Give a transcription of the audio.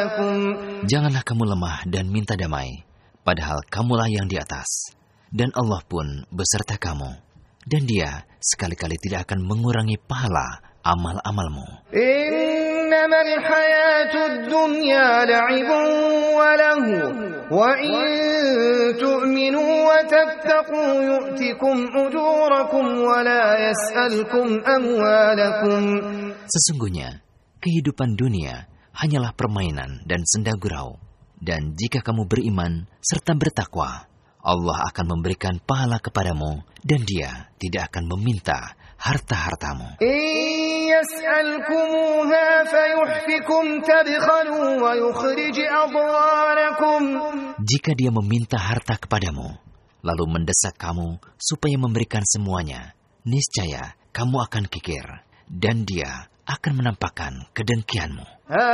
Janganlah kamu lemah dan minta damai, padahal kamulah yang di atas. Dan Allah pun beserta kamu. Dan Dia sekali-kali tidak akan mengurangi pahala amal-amalmu. Innamal hayatud dunya la'ibun wa lahu wa in tu'minu wa tattaqu yu'tikum ujurakum wa la yas'alkum amwalakum. Sesungguhnya, kehidupan dunia hanyalah permainan dan senda gurau. Dan jika kamu beriman serta bertakwa, Allah akan memberikan pahala kepadamu dan Dia tidak akan meminta harta-hartamu. Yas'alkumuha fayuhfikum tabkhalu wa yukhrij adwarakum. Jika Dia meminta harta kepadamu, lalu mendesak kamu supaya memberikan semuanya, niscaya kamu akan kikir dan Dia akan menampakkan kedengkianmu.